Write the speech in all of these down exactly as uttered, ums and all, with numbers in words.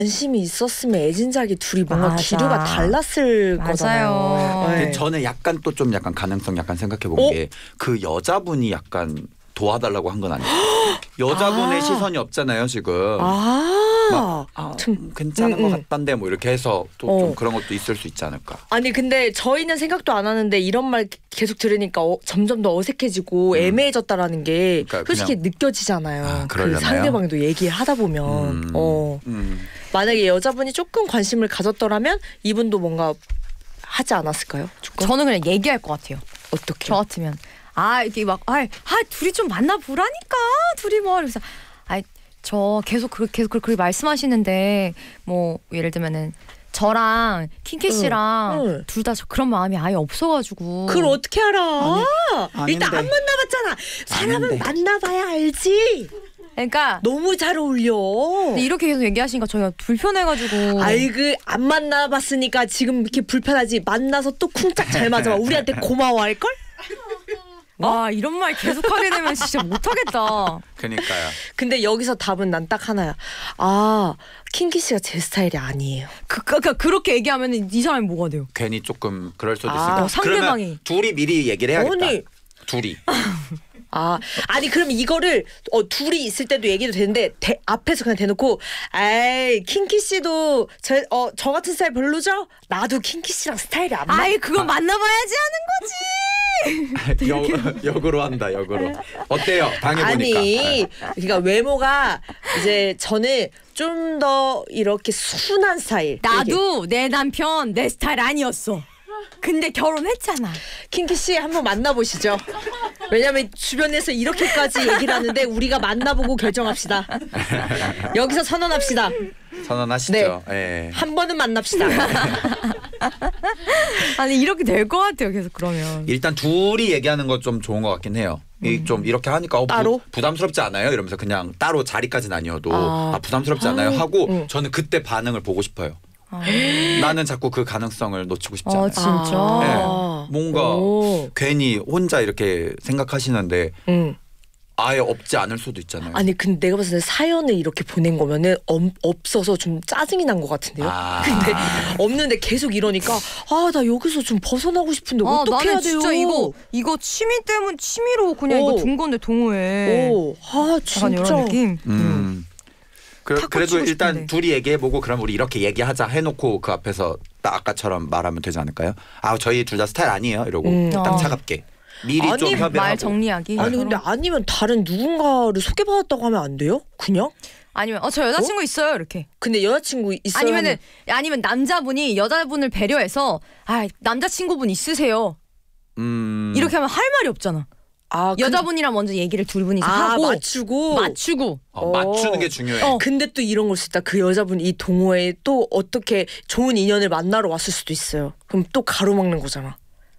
관심이 있었으면 애진작이 둘이 뭔가 맞아. 기류가 달랐을 맞아요. 거잖아요. 근데 네. 저는 약간 또 좀 약간 가능성 약간 생각해 본 어? 게 그 여자분이 약간 도와달라고 한 건 아니에요. 여자분의 아. 시선이 없잖아요 지금. 아, 아, 참. 괜찮은 음, 것 음. 같단데 뭐 이렇게 해서 또 좀 어. 그런 것도 있을 수 있지 않을까. 아니 근데 저희는 생각도 안 하는데 이런 말 계속 들으니까 어, 점점 더 어색해지고 음. 애매해졌다라는 게 그러니까 솔직히 그냥- 느껴지잖아요. 아, 그 그러려나요? 상대방도 얘기하다 보면 음. 어. 음. 만약에 여자분이 조금 관심을 가졌더라면 이분도 뭔가 하지 않았을까요? 조금? 저는 그냥 얘기할 것 같아요. 어떻게? 저 같으면 아 이게 막 아, 아 둘이 좀 만나보라니까 둘이 뭐 그래서 아저 계속 그렇게 계속 그렇게 말씀하시는데 뭐 예를 들면은 저랑 킹키 씨랑 응, 응. 둘 다 그런 마음이 아예 없어가지고 그걸 어떻게 알아? 아니, 일단 안 아닌데. 만나봤잖아. 사람은 아닌데. 만나봐야 알지. 그러니까 너무 잘 어울려. 근데 이렇게 계속 얘기하시니까 저희가 불편해가지고 아이고 안 만나봤으니까 지금 이렇게 불편하지. 만나서 또 쿵짝 잘 맞아. 우리한테 고마워할 걸? 와 이런 말 계속하게 되면 진짜 못하겠다. 그러니까요. 근데 여기서 답은 난 딱 하나야. 아 킹키 씨가 제 스타일이 아니에요. 그, 그, 그 그렇게 얘기하면 이 사람이 뭐가 돼요? 괜히 조금 그럴 수도 아, 있으니까. 어, 상대방이. 그러면 둘이 미리 얘기를 해야겠다. 아니. 둘이. 아 아니 그럼 이거를 어, 둘이 있을 때도 얘기도 되는데 대, 앞에서 그냥 대놓고 에이 킹키 씨도 저, 어, 저 같은 스타일 별로죠? 나도 킹키 씨랑 스타일이 안 맞아. 아이 그거 만나봐야지 하는 거지. 역, 역으로 한다 역으로. 어때요? 당해보니까. 아니 그러니까 외모가 이제 저는 좀 더 이렇게 순한 스타일. 이렇게. 나도 내 남편 내 스타일 아니었어. 근데 결혼했잖아. 킹키 씨 한번 만나보시죠. 왜냐면 주변에서 이렇게까지 얘기를 하는데 우리가 만나보고 결정합시다. 여기서 선언합시다. 선언하시죠. 네. 한 번은 만납시다. 아니 이렇게 될 것 같아요. 계속 그러면. 일단 둘이 얘기하는 거 좀 좋은 것 같긴 해요. 이 좀 이렇게 하니까 어, 따로? 부, 부담스럽지 않아요? 이러면서 그냥 따로 자리까지는 아니어도 아. 아, 부담스럽지 않아요? 아, 하고 응. 저는 그때 반응을 보고 싶어요. 아, 나는 자꾸 그 가능성을 놓치고 싶지 어, 않아요. 진짜. 아. 네. 뭔가 오. 괜히 혼자 이렇게 생각하시는데 응. 아예 없지 않을 수도 있잖아요. 아니 근데 내가 봤을 때 사연을 이렇게 보낸 거면은 엄, 없어서 좀 짜증이 난 것 같은데요. 아. 근데 없는데 계속 이러니까 아 나 여기서 좀 벗어나고 싶은데 아, 어떻게 해야 나는 돼요? 진짜 이거 이거 취미 때문 취미로 그냥 오. 이거 둔 건데 동호회. 오, 아 약간 진짜. 이런 느낌. 음. 그, 탁 그래도 꽂히고 일단 싶은데. 둘이 얘기해보고 그럼 우리 이렇게 얘기하자 해놓고 그 앞에서 딱 아까처럼 말하면 되지 않을까요? 아 저희 둘 다 스타일 아니에요 이러고 음. 딱 어. 차갑게 미리 아니, 좀 협의하고 말 정리하기. 아니 근데 아니면 다른 누군가를 소개받았다고 하면 안 돼요? 그냥? 아니면 어 저 여자친구 있어요 이렇게. 근데 여자친구 있어요? 아니면은 하면- 아니면 남자분이 여자분을 배려해서 아 남자친구분 있으세요. 음. 이렇게 하면 할 말이 없잖아. 아, 근- 여자분이랑 먼저 얘기를 둘 분이서 아 하고 맞추고 맞추고. 어, 맞추는 게 중요해. 어. 근데 또 이런 걸 수 있다. 그 여자분이 이 동호회에 또 어떻게 좋은 인연을 만나러 왔을 수도 있어요. 그럼 또 가로막는 거잖아.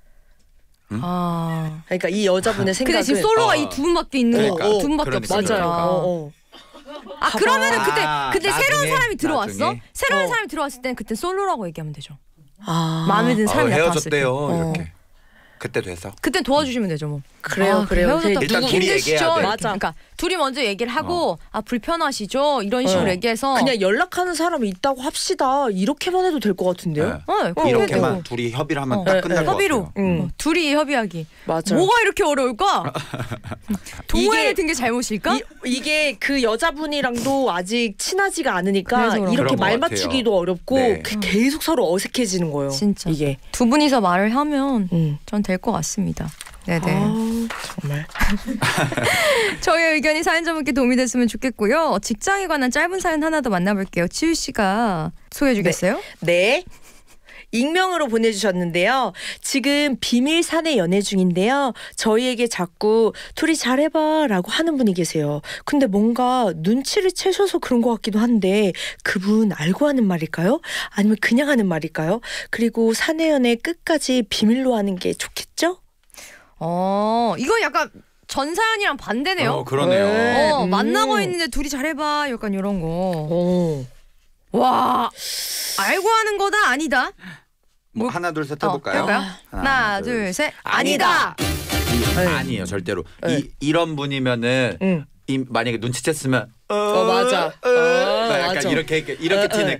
아. 그러니까 이 여자분의 생각은 근데 지금 솔로가 어. 이 두 분밖에 있는 그러니까. 거, 두 분밖에 그러니까. 없으니까. 맞아요. 어, 어. 아 그러면은 아, 그때 그때 나중에? 새로운 사람이 들어왔어? 나중에? 새로운 어. 사람이 들어왔을 때는 그때 솔로라고 얘기하면 되죠. 아 마음에 드는 어, 사람이 나타났을 때. 헤어졌대요 어. 이렇게. 그때 돼서. 그때 도와주시면 되죠 뭐. 그래요, 아, 그래요. 헤어졌다. 일단 누구 둘이 힘드시죠? 얘기해야 돼. 이렇게. 맞아. 그러니까 둘이 먼저 얘기를 하고 아 불편하시죠? 이런 식으로 어. 얘기해서 그냥 연락하는 사람이 있다고 합시다. 이렇게만 해도 될 것 같은데요? 네. 어, 그렇게 이렇게만 되고. 둘이 협의를 하면 어. 딱 네, 끝날 네. 것 협의로 같아요. 응. 어, 둘이 협의하기. 맞아. 뭐가 이렇게 어려울까? 동호회를 이게- 든 게 잘못일까? 이, 이게 그 여자분이랑도 아직 친하지가 않으니까 그래서 그런 이렇게 그런 말 것 같아요. 맞추기도 어렵고 네. 그- 계속 서로 어색해지는 거예요. 진짜. 이게. 두 분이서 말을 하면 음. 전 될 것 같습니다. 네네. 아, 정말. 저의 의견이 사연자분께 도움이 됐으면 좋겠고요. 직장에 관한 짧은 사연 하나 더 만나볼게요. 치유 씨가 소개해 주겠어요? 네. 익명으로 보내주셨는데요. 지금 비밀 사내 연애 중인데요. 저희에게 자꾸 둘이 잘해봐 라고 하는 분이 계세요. 근데 뭔가 눈치를 채셔서 그런 것 같기도 한데 그분 알고 하는 말일까요? 아니면 그냥 하는 말일까요? 그리고 사내 연애 끝까지 비밀로 하는 게 좋겠죠? 어, 이거 약간 전 사연이랑 반대네요. 어, 그러네요. 네. 어, 음. 만나고 있는데 둘이 잘해봐. 약간 이런 거. 오. 와, 알고 하는 거다 아니다. 뭐 하나 둘 셋 어, 해볼까요? 해볼까요? 하나, 둘, 셋. 아니다. 이- 네. 아니에요 절대로. 네. 이 이런 분이면은 응. 이, 만약에 눈치챘으면 어, 어, 맞아. 어, 어, 나 약간 맞아. 이렇게 이렇게, 이렇게 어, 티는